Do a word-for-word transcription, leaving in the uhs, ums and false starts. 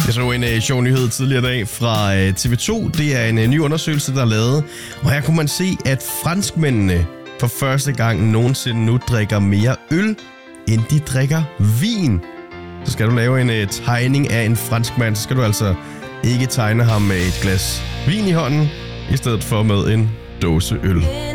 Jeg så en uh, sjov nyhed tidligere dag fra uh, T V to. Det er en uh, ny undersøgelse, der er lavet. Og her kunne man se, at franskmændene for første gang nogensinde nu drikker mere øl, end de drikker vin. Så skal du lave en uh, tegning af en franskmand, så skal du altså ikke tegne ham med et glas vin i hånden, i stedet for med en dåse øl.